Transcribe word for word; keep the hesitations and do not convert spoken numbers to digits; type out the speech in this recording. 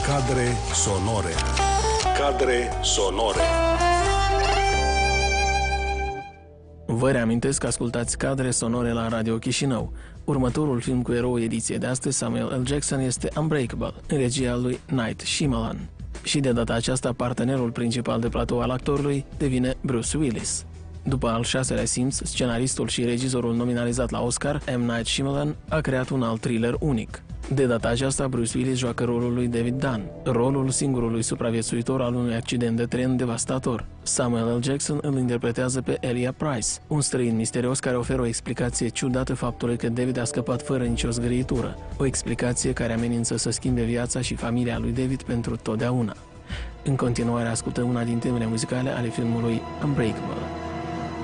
Cadre sonore. Cadre sonore. Vă reamintesc că ascultați Cadre sonore la Radio Chișinău. Următorul film cu erou ediției de astăzi, Samuel L. Jackson, este Unbreakable, în regia lui Night Shyamalan. Și de data aceasta, partenerul principal de platou al actorului devine Bruce Willis. După al șaselea simț, scenaristul și regizorul nominalizat la Oscar, M. Night Shyamalan, a creat un alt thriller unic. De data aceasta, Bruce Willis joacă rolul lui David Dunn, rolul singurului supraviețuitor al unui accident de tren devastator. Samuel L. Jackson îl interpretează pe Elijah Price, un străin misterios care oferă o explicație ciudată faptului că David a scăpat fără nicio zgârietură, o explicație care amenință să schimbe viața și familia lui David pentru totdeauna. În continuare ascultăm una din temele muzicale ale filmului Unbreakable.